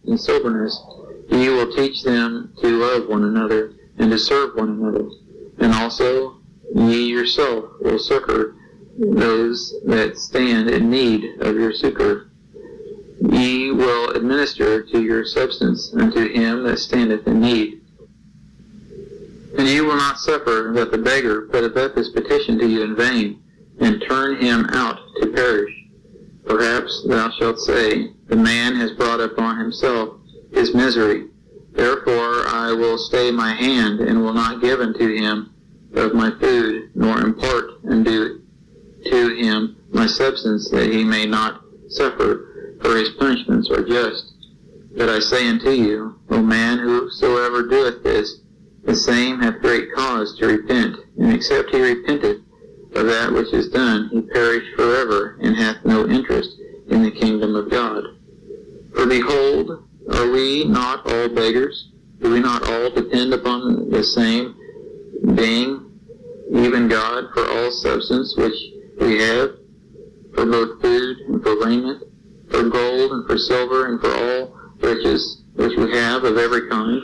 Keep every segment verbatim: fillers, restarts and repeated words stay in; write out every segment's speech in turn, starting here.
and soberness, ye will teach them to love one another and to serve one another. And also ye yourself will succor those that stand in need of your succor. Ye will administer to your substance unto him that standeth in need. And ye will not suffer that the beggar putteth up his petition to you in vain, and turn him out to perish. Perhaps thou shalt say, the man has brought upon himself his misery. Therefore I will stay my hand, and will not give unto him of my food, nor impart unto to him my substance, that he may not suffer, for his punishments are just. But I say unto you, O man, whosoever doeth this, the same hath great cause to repent, and except he repenteth of that which is done, he perish forever, and hath no interest in the kingdom of God. For behold, are we not all beggars? Do we not all depend upon the same being, even God, for all substance which we have, for both food and for raiment, for gold and for silver, and for all riches which we have of every kind?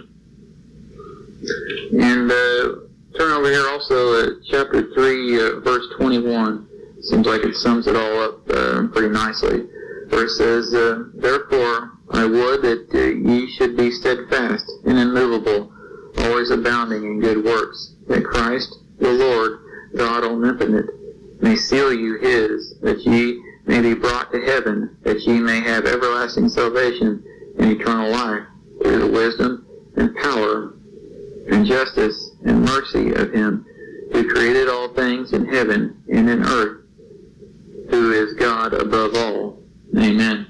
And uh, turn over here also at chapter three, uh, verse twenty-one. Seems like it sums it all up uh, pretty nicely. Where it says, uh, Therefore I would that uh, ye should be steadfast and immovable, always abounding in good works, that Christ the Lord, God omnipotent, may seal you his, that ye may be brought to heaven, that ye may have everlasting salvation and eternal life, through the wisdom and power and justice and mercy of him who created all things in heaven and in earth, who is God above all. Amen.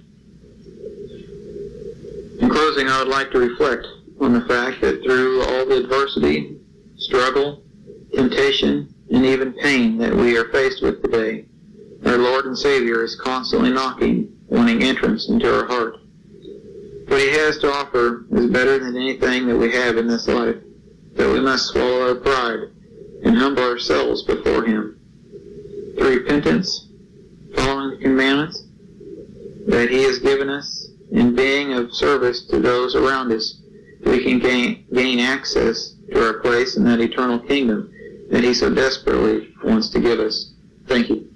In closing, I would like to reflect on the fact that through all the adversity, struggle, temptation, and even pain that we are faced with today, our Lord and Savior is constantly knocking, wanting entrance into our heart. What he has to offer is better than anything that we have in this life, but we must swallow our pride and humble ourselves before him. Through repentance, following the commandments that he has given us, and being of service to those around us, we can gain, gain access to our place in that eternal kingdom that he so desperately wants to give us. Thank you.